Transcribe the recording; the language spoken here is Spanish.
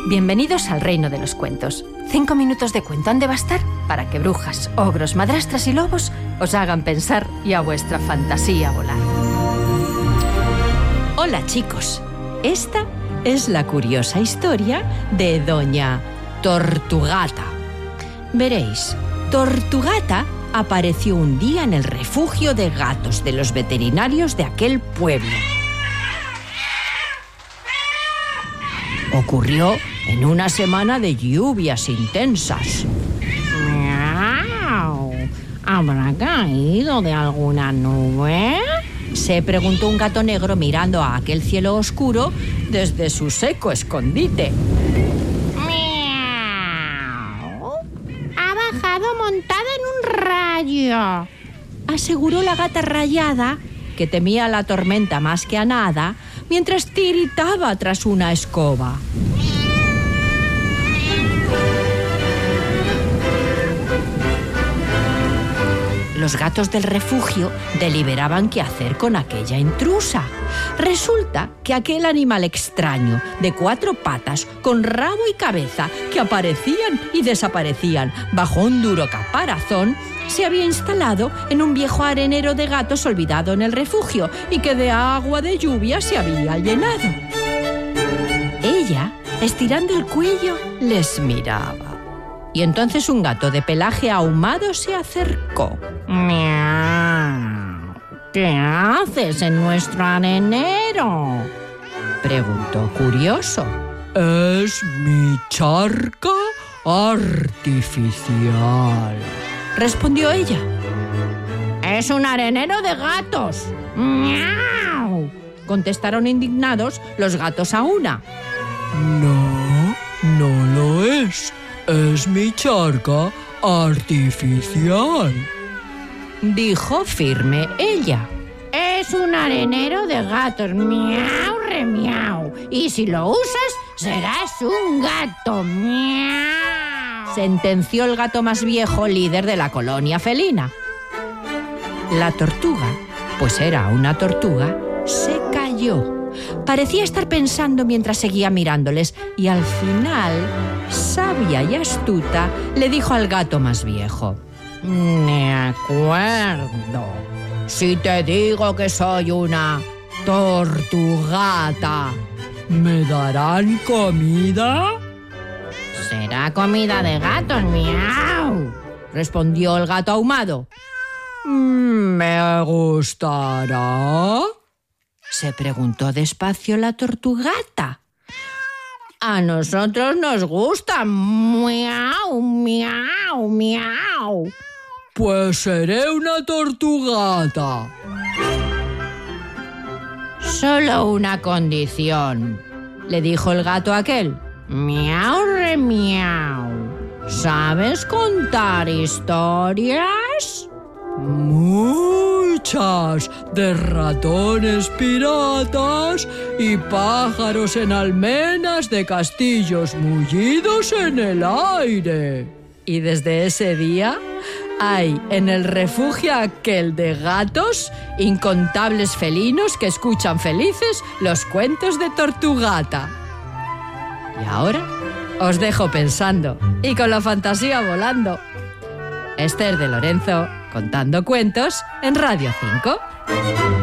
Bienvenidos al reino de los cuentos. 5 minutos de cuento han de bastar para que brujas, ogros, madrastras y lobos os hagan pensar y a vuestra fantasía volar. Hola chicos, esta es la curiosa historia de Doña Tortugata. Veréis, Tortugata apareció un día en el refugio de gatos de los veterinarios de aquel pueblo. Ocurrió en una semana de lluvias intensas. ¡Miau! ¿Habrá caído de alguna nube? Se preguntó un gato negro mirando a aquel cielo oscuro desde su seco escondite. ¡Miau! Ha bajado montada en un rayo, aseguró la gata rayada, que temía la tormenta más que a nada, mientras tiritaba tras una escoba. Los gatos del refugio deliberaban qué hacer con aquella intrusa. Resulta que aquel animal extraño, de 4 patas, con rabo y cabeza, que aparecían y desaparecían bajo un duro caparazón, se había instalado en un viejo arenero de gatos olvidado en el refugio y que de agua de lluvia se había llenado. Ella, estirando el cuello, les miraba. Y entonces un gato de pelaje ahumado se acercó. ¡Miau! ¿Qué haces en nuestro arenero?, preguntó curioso. Es mi charca artificial, respondió ella. ¡Es un arenero de gatos! ¡Miau!, contestaron indignados los gatos a una. No lo es. Es mi charca artificial, dijo firme ella. Es un arenero de gatos, miau, remiau. Y si lo usas, serás un gato, miau, sentenció el gato más viejo, líder de la colonia felina. La tortuga, pues era una tortuga, se calló. Parecía estar pensando mientras seguía mirándoles y al final, sabia y astuta, le dijo al gato más viejo. De acuerdo. Si te digo que soy una tortugata, ¿me darán comida? Será comida de gatos, miau, respondió el gato ahumado. ¿Me gustará?, se preguntó despacio la tortugata. A nosotros nos gusta, miau, miau, miau. Pues seré una tortugata. Solo una condición, le dijo el gato aquel. Miau, remiau. ¿Sabes contar historias? Muchas, de ratones piratas y pájaros en almenas de castillos mullidos en el aire. Y desde ese día hay en el refugio aquel de gatos incontables felinos que escuchan felices los cuentos de Tortugata. Y ahora os dejo pensando y con la fantasía volando. Esther de Lorenzo, contando cuentos en Radio 5.